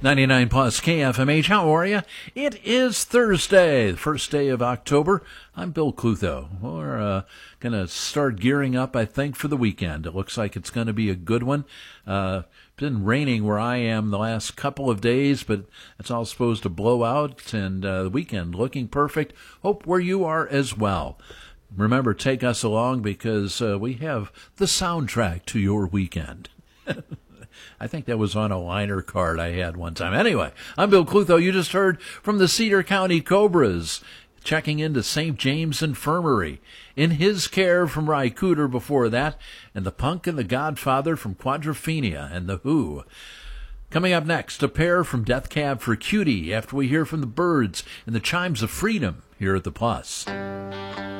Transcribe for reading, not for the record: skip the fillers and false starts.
99 plus KFMH. How are you? It is Thursday, the first day of October. I'm Bill Clutho. We're going to start gearing up, I think, for the weekend. It looks like it's going to be a good one. Been raining where I am the last couple of days, but it's all supposed to blow out, and the weekend looking perfect. Hope where you are as well. Remember, take us along because we have the soundtrack to your weekend. I think that was on a liner card I had one time. Anyway, I'm Bill Clutho. You just heard from the Cedar County Cobras checking into St. James Infirmary. In His Care from Ry Cooder before that, and The Punk and the Godfather from Quadrophenia and The Who. Coming up next, a pair from Death Cab for Cutie after we hear from the Byrds and the Chimes of Freedom here at the Plus.